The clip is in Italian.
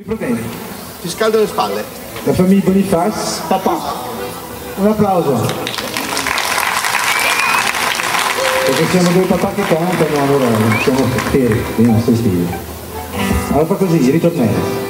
problemi? Ti scaldo le spalle. La famiglia Boniface, papà. Un applauso. Perché siamo due papà che cantano, allora siamo veri, i nostri stili. Allora fa così, ritornello.